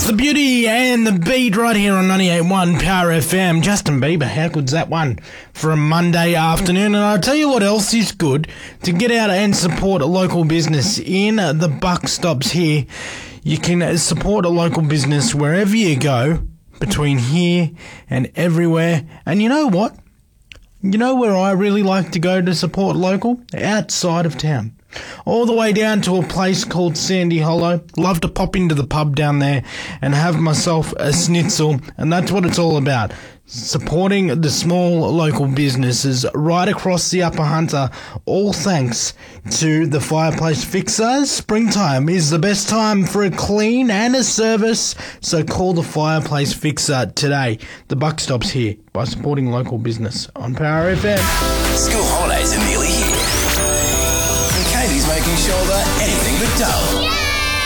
the beauty and the beat right here on 98.1 Power FM. Justin Bieber, how good's that one for a Monday afternoon? And I'll tell you what else is good, to get out and support a local business. In the buck stops here, you can support a local business wherever you go, between here and everywhere. And you know what? You know where I really like to go to support local? Outside of town. All the way down to a place called Sandy Hollow. Love to pop into the pub down there and have myself a schnitzel, and that's what it's all about. Supporting the small local businesses right across the Upper Hunter, all thanks to the Fireplace Fixer. Springtime is the best time for a clean and a service, so call the Fireplace Fixer today. The buck stops here by supporting local business on Power FM. School holidays are nearly here. And Katie's making sure that anything but dull.